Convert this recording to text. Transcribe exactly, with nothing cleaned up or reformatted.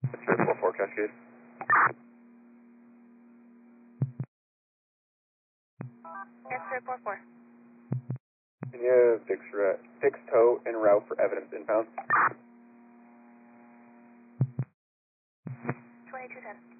Sure, four four Cascade. X-ray four four. Can you fix, uh, fix tow en route for evidence inbound? twenty-two ten.